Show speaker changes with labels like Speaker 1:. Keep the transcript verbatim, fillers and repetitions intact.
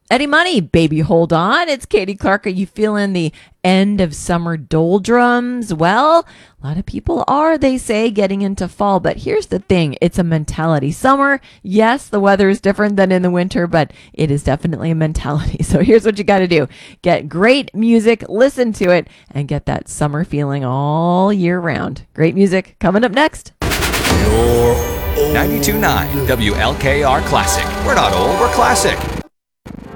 Speaker 1: Eddie Money, baby, hold on. It's Katie Clark. Are you feeling the end of summer doldrums? Well, a lot of people are, they say, getting into fall. But here's the thing. It's a mentality. Summer, yes, the weather is different than in the winter, but it is definitely a mentality. So here's what you got to do. Get great music, listen to it, and get that summer feeling all year round. Great music coming up next.
Speaker 2: ninety-two point nine W L K R Classic. We're not old, we're classic.